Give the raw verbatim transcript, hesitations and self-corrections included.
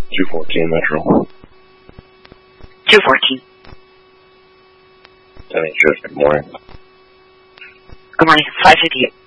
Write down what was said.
two fourteen Metro. two fourteen. That means just good morning. Good morning. five fifty-eight.